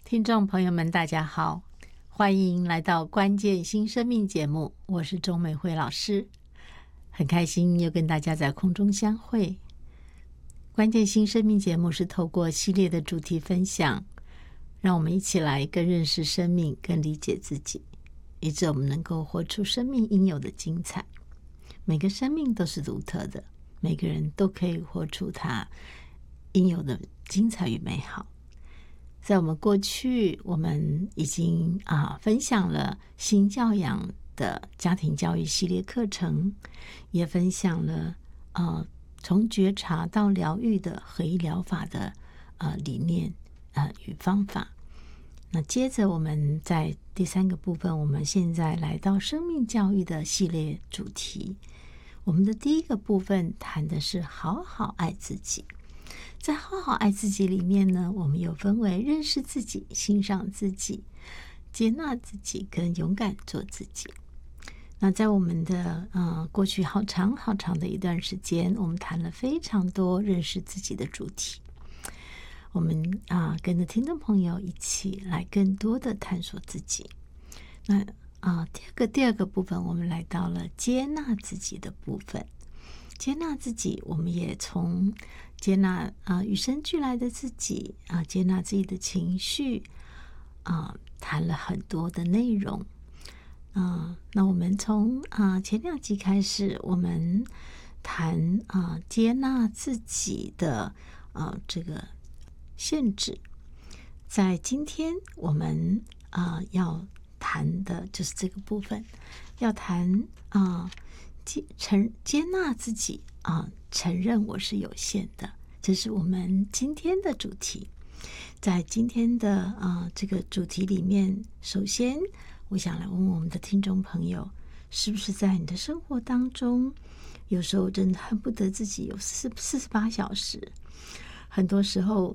听众朋友们大家好，欢迎来到关键新生命节目，我是钟美惠老师，很开心又跟大家在空中相会。关键新生命节目是透过系列的主题分享，让我们一起来更认识生命，更理解自己，以致我们能够活出生命应有的精彩。每个生命都是独特的，每个人都可以活出他应有的精彩与美好。在我们过去，我们已经分享了新教养的家庭教育系列课程，也分享了从觉察到疗愈的合一疗法的理念与方法。那接着我们在第三个部分，我们现在来到生命教育的系列主题。我们的第一个部分谈的是好好爱自己。在好好爱自己里面呢，我们有分为认识自己、欣赏自己、接纳自己跟勇敢做自己。那在我们的过去好长好长的一段时间，我们谈了非常多认识自己的主题。我们跟着听众朋友一起来更多的探索自己。那第二个部分，我们来到了接纳自己的部分。接纳自己，我们也从接纳与生俱来的自己接纳自己的情绪谈了很多的内容。那我们从前两集开始，我们谈接纳自己的这个限制。在今天我们要谈的就是这个部分，要谈接纳自己承认我是有限的，这是我们今天的主题。在今天的这个主题里面，首先我想来问问我们的听众朋友，是不是在你的生活当中，有时候真的恨不得自己有48小时，很多时候